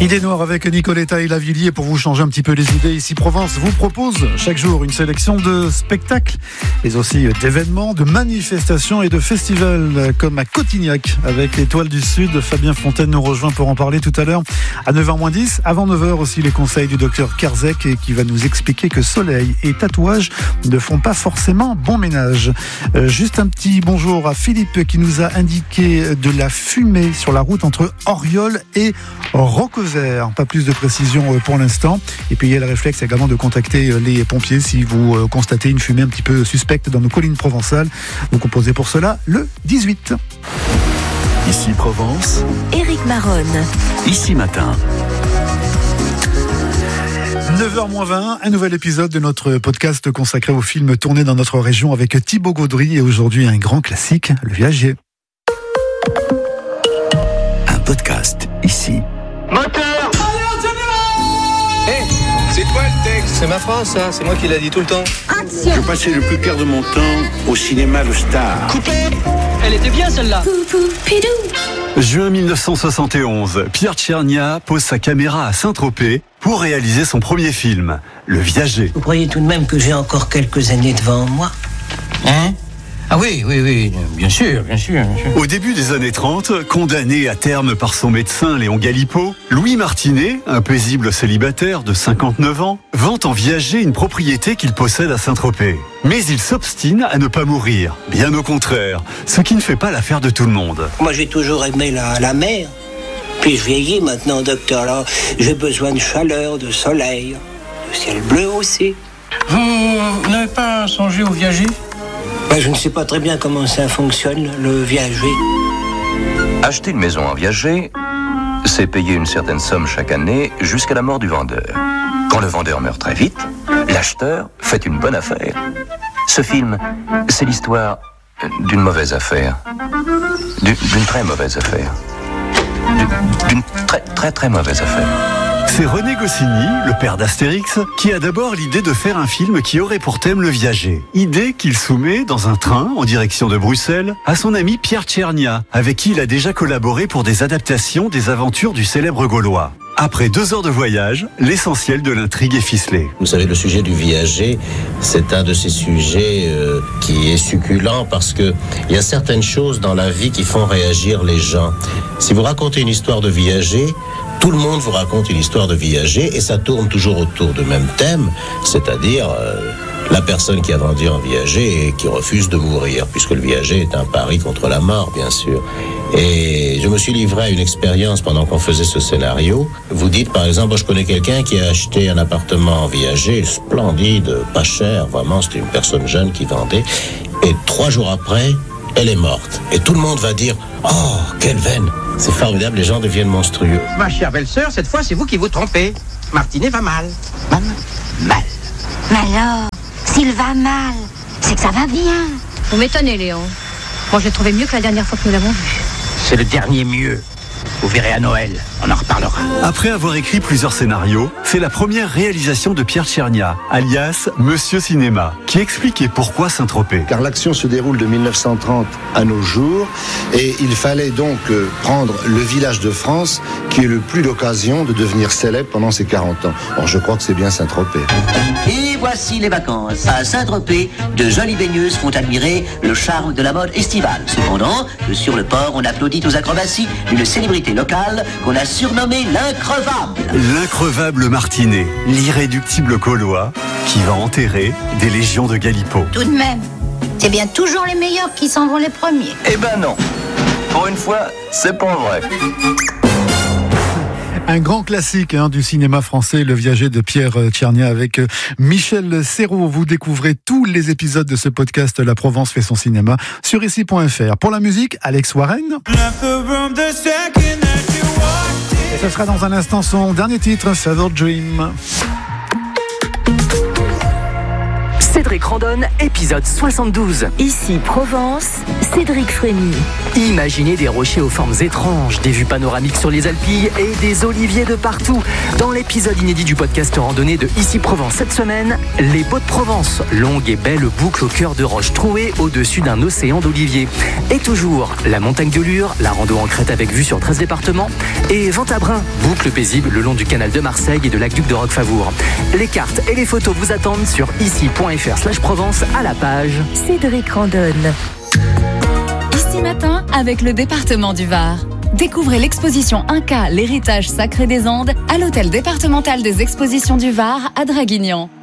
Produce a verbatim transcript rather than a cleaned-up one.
Idée noire avec Nicoletta et Lavilliers pour vous changer un petit peu les idées. Ici Provence vous propose chaque jour une sélection de spectacles, mais aussi d'événements, de manifestations et de festivals comme à Cotignac avec l'Étoile du Sud. Fabien Fontaine nous rejoint pour en parler tout à l'heure à neuf heures moins dix. Avant neuf heures aussi les conseils du docteur Karzek et qui va nous expliquer que soleil et tatouage ne font pas forcément bon ménage. Euh, juste un petit bonjour à Philippe qui nous a indiqué de la fumée sur la route entre Auriol et Roccoser. Pas plus de précision pour l'instant. Et puis il y a le réflexe également de contacter les pompiers si vous constatez une fumée un petit peu suspecte dans nos collines provençales. Vous composez pour cela le dix-huit. Ici Provence, Éric Maronne. Ici Matin. neuf heures moins vingt, un nouvel épisode de notre podcast consacré aux films tournés dans notre région avec Thibaut Gaudry et aujourd'hui un grand classique, Le Viager. Un podcast ici. Moteur! Hé, hey, c'est toi le texte? C'est ma phrase, ça. C'est moi qui l'a dit tout le temps. Je passais le plus clair de mon temps au cinéma Le Star. Coupé! Elle était bien celle-là. Juin mille neuf cent soixante et onze, Pierre Tchernia pose sa caméra à Saint-Tropez pour réaliser son premier film, Le Viager. Vous croyez tout de même que j'ai encore quelques années devant moi? Hein? Ah oui, oui, oui, bien sûr, bien sûr, bien sûr. Au début des années trente, condamné à terme par son médecin Léon Galipeau, Louis Martinet, un paisible célibataire de cinquante-neuf ans, vend en Viager une propriété qu'il possède à Saint-Tropez. Mais il s'obstine à ne pas mourir, bien au contraire, ce qui ne fait pas l'affaire de tout le monde. Moi j'ai toujours aimé la, la mer. Puis je vieillis maintenant, docteur, là. J'ai besoin de chaleur, de soleil, de ciel bleu aussi. Vous n'avez pas songé au Viager? Ben, je ne sais pas très bien comment ça fonctionne, le Viager. Acheter une maison en Viager, c'est payer une certaine somme chaque année jusqu'à la mort du vendeur. Quand le vendeur meurt très vite, l'acheteur fait une bonne affaire. Ce film, c'est l'histoire d'une mauvaise affaire. D'une, d'une très mauvaise affaire. D'une, d'une très très très mauvaise affaire. C'est René Goscinny, le père d'Astérix, qui a d'abord l'idée de faire un film qui aurait pour thème le Viager. Idée qu'il soumet dans un train en direction de Bruxelles à son ami Pierre Tchernia, avec qui il a déjà collaboré pour des adaptations des aventures du célèbre Gaulois. Après deux heures de voyage, l'essentiel de l'intrigue est ficelé. Vous savez, le sujet du viager, c'est un de ces sujets euh, qui est succulent parce que il y a certaines choses dans la vie qui font réagir les gens. Si vous racontez une histoire de viager, tout le monde vous raconte une histoire de viager et ça tourne toujours autour du même thème, c'est-à-dire euh, la personne qui a vendu un viager et qui refuse de mourir, puisque le viager est un pari contre la mort, bien sûr. Et je me suis livré à une expérience pendant qu'on faisait ce scénario. Vous dites, par exemple, je connais quelqu'un qui a acheté un appartement en viager, splendide, pas cher, vraiment, c'était une personne jeune qui vendait. Et trois jours après, elle est morte. Et tout le monde va dire, oh, quelle veine! C'est formidable, les gens deviennent monstrueux. Ma chère belle-sœur, cette fois, c'est vous qui vous trompez. Martinet va mal. Mal, mal. Mais alors, s'il va mal, c'est que ça va bien. Vous m'étonnez, Léon. Moi, je l'ai trouvé mieux que la dernière fois que nous l'avons vu. C'est le dernier mieux. Vous verrez à Noël, on en reparlera. Après avoir écrit plusieurs scénarios, c'est la première réalisation de Pierre Tchernia, alias Monsieur Cinéma, qui expliquait pourquoi Saint-Tropez. Car l'action se déroule de mille neuf cent trente à nos jours, et il fallait donc prendre le village de France, qui est le plus d'occasion de devenir célèbre pendant ces quarante ans. Or, je crois que c'est bien Saint-Tropez. Et voici les vacances. À Saint-Tropez, de jolies baigneuses font admirer le charme de la mode estivale. Cependant, sur le port, on applaudit aux acrobaties d'une célébrité locale qu'on a surnommée l'increvable. L'increvable Martinet, l'irréductible Gaulois, qui va enterrer des légions de Galipeau. Tout de même, c'est bien toujours les meilleurs qui s'en vont les premiers. Eh ben non. Pour une fois, c'est pas vrai. Un grand classique hein, du cinéma français, Le Viager de Pierre Tchernia avec Michel Serrault. Vous découvrez tous les épisodes de ce podcast La Provence fait son cinéma sur ici point f r. Pour la musique, Alex Warren. Et ce sera dans un instant son dernier titre, Feather Dream. Cédric Cédric Randonne, épisode soixante-douze. Ici Provence, Cédric Frémy. Imaginez des rochers aux formes étranges, des vues panoramiques sur les Alpilles et des oliviers de partout. Dans l'épisode inédit du podcast randonnée de Ici Provence cette semaine, les Baux-de-Provence, longue et belle boucle au cœur de roches trouées au-dessus d'un océan d'oliviers. Et toujours, la montagne de Lure, la rando en crête avec vue sur treize départements, et Ventabrin, boucle paisible le long du canal de Marseille et de l'aqueduc de Roquefavour. Les cartes et les photos vous attendent sur ici.fr slash Provence à la page Cédric Randonne. Ici Matin avec le département du Var. Découvrez l'exposition Inca, l'héritage sacré des Andes à l'hôtel départemental des expositions du Var à Draguignan.